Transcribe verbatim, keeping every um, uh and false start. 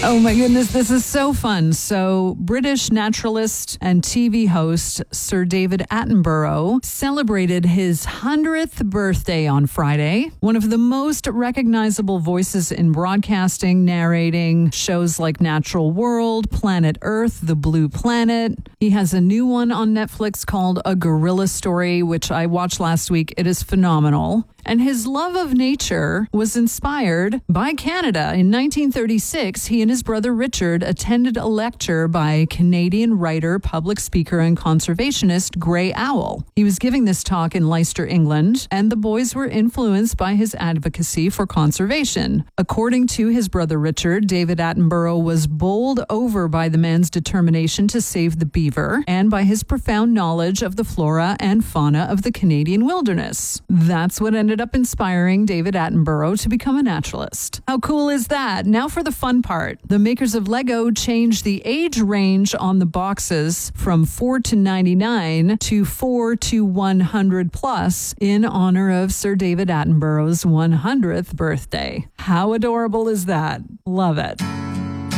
Oh my goodness, this is so fun. So, British naturalist and T V host Sir David Attenborough celebrated his hundredth birthday on Friday. One of the most recognizable voices in broadcasting, narrating shows like Natural World, Planet Earth, The Blue Planet. He has a new one on Netflix called A Gorilla Story, which I watched last week. It is phenomenal. And his love of nature was inspired by Canada. In nineteen thirty-six, he and his brother Richard attended a lecture by Canadian writer, public speaker, and conservationist Grey Owl. He was giving this talk in Leicester, England, and the boys were influenced by his advocacy for conservation. According to his brother Richard, David Attenborough was bowled over by the man's determination to save the beaver and by his profound knowledge of the flora and fauna of the Canadian wilderness. That's what ended up inspiring David Attenborough to become a naturalist. How cool is that? Now for the fun part. The makers of Lego changed the age range on the boxes from four to ninety-nine to four to one hundred plus in honor of Sir David Attenborough's one hundredth birthday. How adorable is that? Love it.